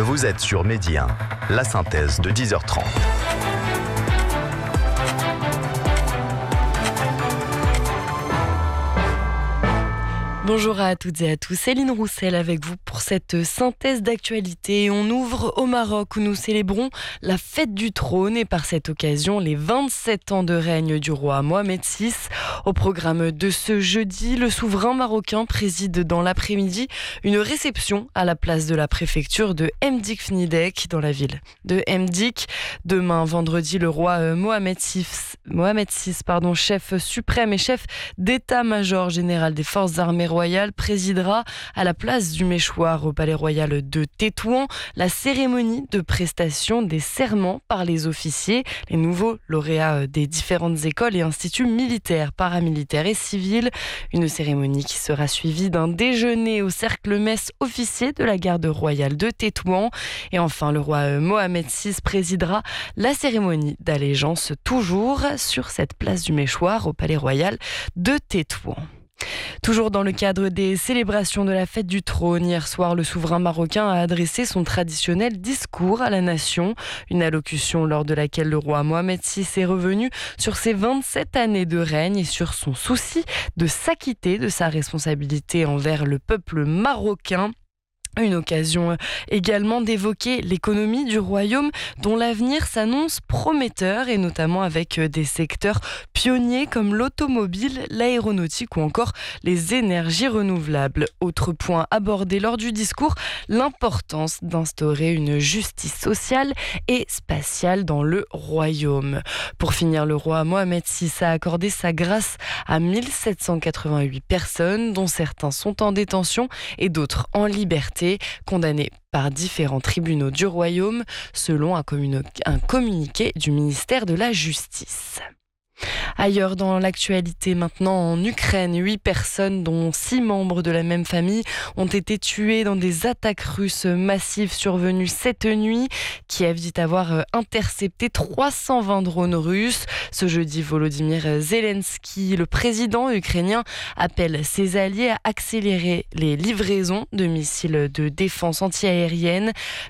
Vous êtes sur Midi 1, la synthèse de 10h30. Bonjour à toutes et à tous, Céline Roussel avec vous pour cette synthèse d'actualité. On ouvre au Maroc où nous célébrons la fête du trône et par cette occasion les 27 ans de règne du roi Mohamed VI. Au programme de ce jeudi, le souverain marocain préside dans l'après-midi une réception à la place de la préfecture de Mdik-Fnidek dans la ville de Mdik. Demain, vendredi, le roi Mohamed VI, chef suprême et chef d'état-major général des forces armées royale présidera à la place du Méchoir au Palais Royal de Tétouan la cérémonie de prestation des serments par les officiers, les nouveaux lauréats des différentes écoles et instituts militaires, paramilitaires et civils. Une cérémonie qui sera suivie d'un déjeuner au cercle messe officier de la garde royale de Tétouan. Et enfin, le roi Mohamed VI présidera la cérémonie d'allégeance toujours sur cette place du Méchoir au Palais Royal de Tétouan. Toujours dans le cadre des célébrations de la fête du trône, hier soir, le souverain marocain a adressé son traditionnel discours à la nation. Une allocution lors de laquelle le roi Mohamed VI est revenu sur ses 27 années de règne et sur son souci de s'acquitter de sa responsabilité envers le peuple marocain. Une occasion également d'évoquer l'économie du royaume dont l'avenir s'annonce prometteur et notamment avec des secteurs pionniers comme l'automobile, l'aéronautique ou encore les énergies renouvelables. Autre point abordé lors du discours, l'importance d'instaurer une justice sociale et spatiale dans le royaume. Pour finir, le roi Mohamed VI a accordé sa grâce à 1788 personnes dont certains sont en détention et d'autres en liberté, condamnés par différents tribunaux du royaume, selon un communiqué du ministère de la Justice. Ailleurs dans l'actualité maintenant, en Ukraine, 8 personnes dont 6 membres de la même famille ont été tuées dans des attaques russes massives survenues cette nuit. Kiev dit avoir intercepté 320 drones russes. Ce jeudi, Volodymyr Zelensky, le président ukrainien, appelle ses alliés à accélérer les livraisons de missiles de défense antiaérienne.